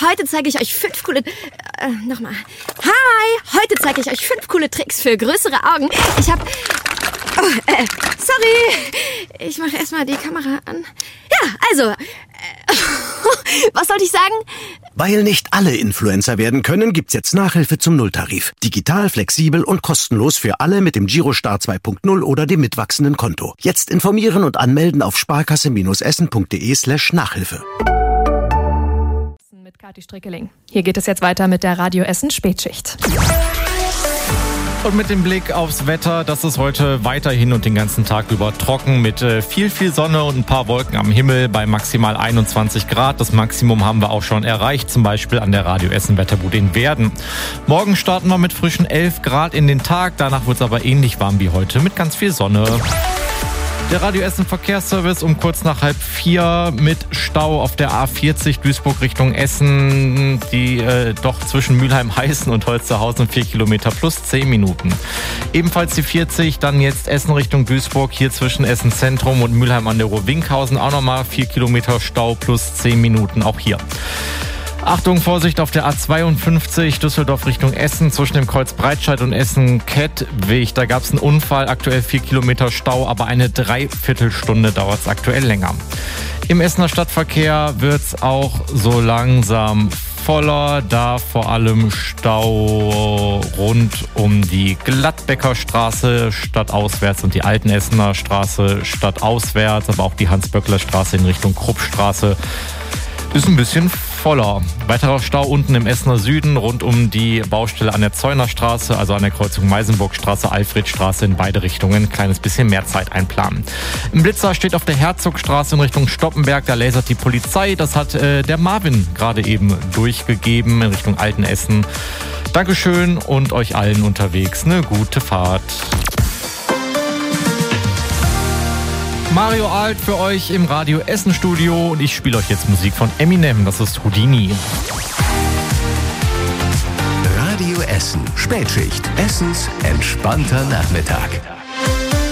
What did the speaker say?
heute zeige ich euch 5 coole... nochmal. Hi, heute zeige ich euch 5 coole Tricks für größere Augen. Ich hab... sorry. Ich mache erstmal die Kamera an. Ja, also... was sollte ich sagen? Weil nicht alle Influencer werden können, gibt's jetzt Nachhilfe zum Nulltarif. Digital, flexibel und kostenlos für alle mit dem Girostar 2.0 oder dem mitwachsenden Konto. Jetzt informieren und anmelden auf sparkasse-essen.de/Nachhilfe. Mit Kathi Strickeling. Hier geht es jetzt weiter mit der Radio Essen Spätschicht. Und mit dem Blick aufs Wetter, das ist heute weiterhin und den ganzen Tag über trocken mit viel Sonne und ein paar Wolken am Himmel bei maximal 21 Grad. Das Maximum haben wir auch schon erreicht, zum Beispiel an der Radio Essen Wetterbude in Werden. Morgen starten wir mit frischen 11 Grad in den Tag, danach wird es aber ähnlich warm wie heute mit ganz viel Sonne. Der Radio Essen Verkehrsservice um kurz nach 3:30 mit Stau auf der A40 Duisburg Richtung Essen, die doch zwischen Mülheim-Heißen und Holsterhausen 4 Kilometer plus 10 Minuten. Ebenfalls die 40, dann jetzt Essen Richtung Duisburg, hier zwischen Essen Zentrum und Mülheim an der Ruhr-Winkhausen auch nochmal 4 Kilometer Stau plus 10 Minuten, auch hier. Achtung, Vorsicht auf der A52 Düsseldorf Richtung Essen zwischen dem Kreuz Breitscheid und Essen-Kettwig. Da gab es einen Unfall, aktuell 4 Kilometer Stau, aber eine Dreiviertelstunde dauert es aktuell länger. Im Essener Stadtverkehr wird es auch so langsam voller, da vor allem Stau rund um die Gladbecker Straße stadtauswärts und die Altenessener Straße stadtauswärts, aber auch die Hans-Böckler Straße in Richtung Kruppstraße ist ein bisschen voller. Weiterer Stau unten im Essener Süden rund um die Baustelle an der Zeunerstraße, also an der Kreuzung Meisenburgstraße, Alfredstraße in beide Richtungen. Kleines bisschen mehr Zeit einplanen. Ein Blitzer steht auf der Herzogstraße in Richtung Stoppenberg. Da lasert die Polizei. Das hat der Marvin gerade eben durchgegeben in Richtung Altenessen. Dankeschön und euch allen unterwegs eine gute Fahrt. Mario Alt für euch im Radio Essen Studio und ich spiele euch jetzt Musik von Eminem, das ist Houdini. Radio Essen Spätschicht, Essens entspannter Nachmittag.